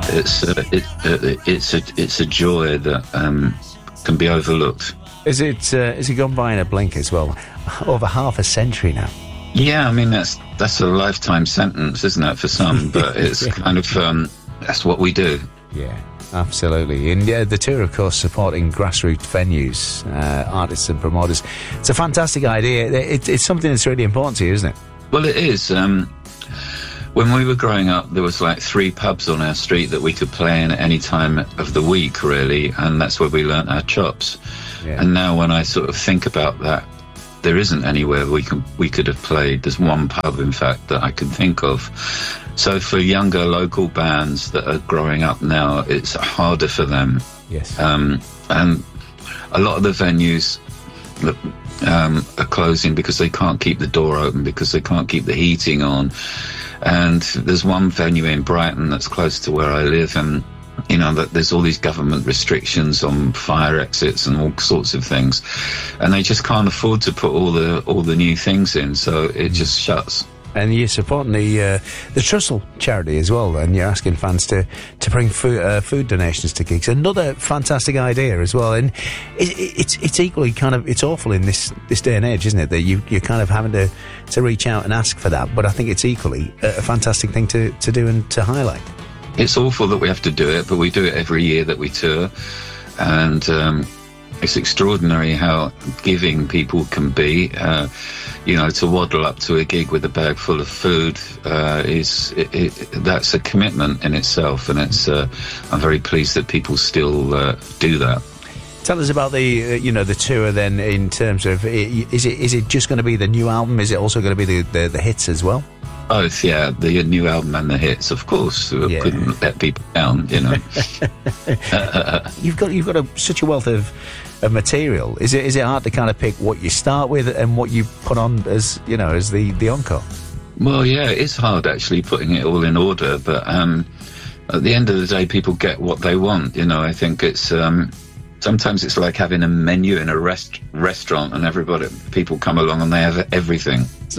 It's a joy that can be overlooked. Is it gone by in a blink as well? Over half a century now. Yeah, I mean that's a lifetime sentence, isn't it, for some? But it's kind of that's what we do. Yeah, absolutely. And the tour, of course, supporting grassroots venues, artists and promoters. It's a fantastic idea. It's something that's really important to you, isn't it? Well, it is. When we were growing up, there was like 3 pubs on our street that we could play in at any time of the week, really, and that's where we learnt our chops. Yeah. And now when I sort of think about that, there isn't anywhere we could have played. There's one pub, in fact, that I can think of. So for younger local bands that are growing up now, it's harder for them. Yes. And a lot of the venues that are closing because they can't keep the door open, because they can't keep the heating on. And there's one venue in Brighton that's close to where I live, and that there's all these government restrictions on fire exits and all sorts of things, and they just can't afford to put all the new things in, so it just shuts. And you're supporting the Trussell charity as well, and you're asking fans to bring food donations to gigs. Another fantastic idea as well, and it's equally kind of, it's awful in this day and age, isn't it, that you're kind of having to reach out and ask for that, but I think it's equally a fantastic thing to do and to highlight. It's awful that we have to do it, but we do it every year that we tour, and it's extraordinary how giving people can be. To waddle up to a gig with a bag full of food that's a commitment in itself, and I'm very pleased that people still do that. Tell us about the tour then, in terms of, is it just going to be the new album? Is it also going to be the hits as well? Both, yeah, the new album and the hits, of course. Yeah. Couldn't let people down, You've got such a wealth of material. Is it hard to kind of pick what you start with and what you put on as the encore? Well, yeah, it's hard actually putting it all in order, but at the end of the day, people get what they want. I think it's sometimes it's like having a menu in a restaurant, and people come along and they have everything.